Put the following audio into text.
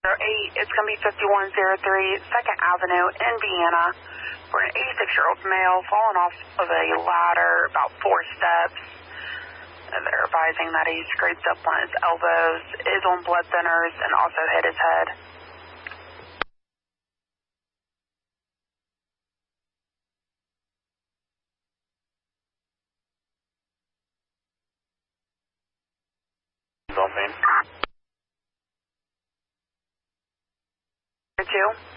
8, it's going to be 5103 2nd Avenue, Indiana, for an 86-year-old male fallen off of a ladder about 4 steps. They're advising that he scraped up on his elbows, is on blood thinners, and also hit his head. Two.